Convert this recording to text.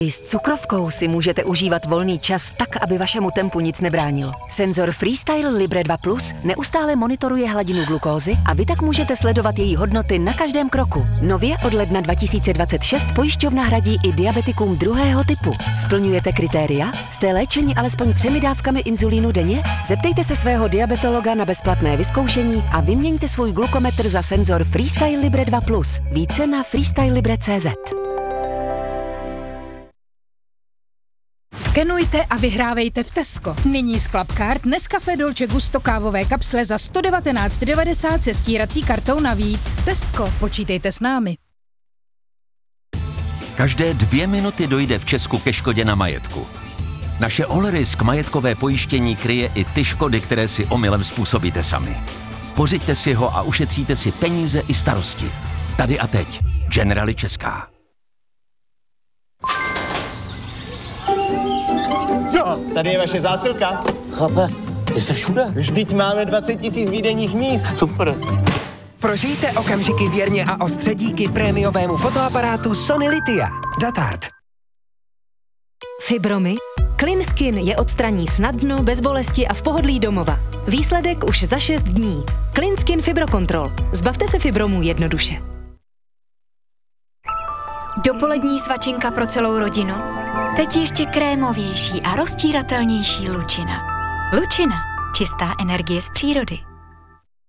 I s cukrovkou si můžete užívat volný čas tak, aby vašemu tempu nic nebránilo. Senzor Freestyle Libre 2 Plus neustále monitoruje hladinu glukózy a vy tak můžete sledovat její hodnoty na každém kroku. Nově od ledna 2026 pojišťovna hradí i diabetikům druhého typu. Splňujete kritéria? Jste léčeni alespoň 3 dávkami inzulínu denně? Zeptejte se svého diabetologa na bezplatné vyzkoušení a vyměňte svůj glukometr za senzor Freestyle Libre 2 Plus. Více na freestylelibre.cz. Skenujte a vyhrávejte v Tesco. Nyní z Clubcard Nescafé Dolce Gusto kávové kapsle za 119,90 se stírací kartou navíc. Tesco, počítejte s námi. Každé 2 minuty dojde v Česku ke škodě na majetku. Naše All Risk majetkové pojištění kryje i ty škody, které si omylem způsobíte sami. Pořiďte si ho a ušetříte si peníze i starosti. Tady a teď. Generali Česká. Jo, tady je vaše zásilka. Chlape, ty jsi všude. Vždyť máme 20 000 výdejních míst. Super. Prožijte okamžiky věrně a ostře díky prémiovému fotoaparátu Sony Litia. Datard. Fibromy? CleanSkin je odstraní snadno, bez bolesti a v pohodlí domova. Výsledek už za 6 dní. CleanSkin Fibrocontrol. Zbavte se fibromů jednoduše. Dopolední svačinka pro celou rodinu? Teď ještě krémovější a roztíratelnější Lučina. Lučina. Čistá energie z přírody.